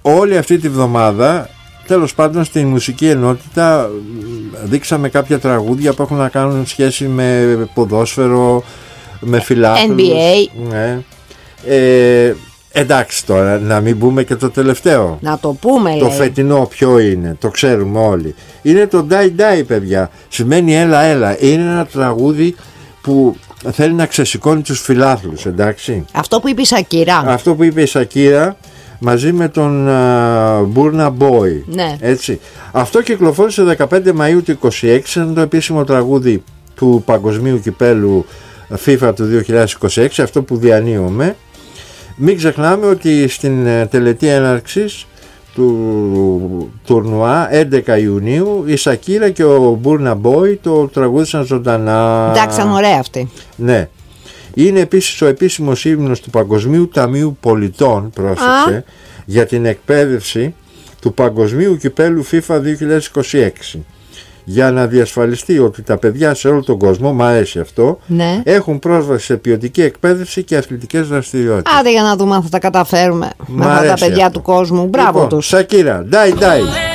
όλη αυτή τη βδομάδα, τέλος πάντων, στην μουσική ενότητα δείξαμε κάποια τραγούδια που έχουν να κάνουν σχέση με ποδόσφαιρο, με φιλάθλους, NBA. Ναι. Εντάξει, τώρα να μην πούμε και το τελευταίο. Να το πούμε, Το λέει. φετινό ποιο είναι, το ξέρουμε όλοι. Είναι το Die Die, παιδιά. Σημαίνει έλα έλα. Είναι ένα τραγούδι που θέλει να ξεσηκώνει τους φιλάθλους, εντάξει. Αυτό που είπε η Σακύρα. Αυτό που είπε η Σακύρα μαζί με τον Burna Boy. Ναι. Έτσι. Αυτό κυκλοφόρησε 15 Μαΐου του 26, είναι το επίσημο τραγούδι του Παγκοσμίου Κυπέλου FIFA του 2026, αυτό που διανύουμε. Μην ξεχνάμε ότι στην τελετή έναρξης του τουρνουά 11 Ιουνίου η Σακύρα και ο Burna Boy το τραγούδισαν ζωντανά. Εντάξει, ήταν ωραία αυτή. Ναι. Είναι επίσης ο επίσημος ύμνος του Παγκοσμίου Ταμείου Πολιτών, πρόσεξε, για την εκπαίδευση του Παγκοσμίου Κυπέλου FIFA 2026. Για να διασφαλιστεί ότι τα παιδιά σε όλο τον κόσμο, μ' αρέσει αυτό, Ναι. έχουν πρόσβαση σε ποιοτική εκπαίδευση και αθλητικές δραστηριότητες. Άντε για να δούμε αν θα τα καταφέρουμε με αυτά τα παιδιά αυτό. του κόσμου. Μπράβο Λοιπόν, τους. Σακύρα, Die Die.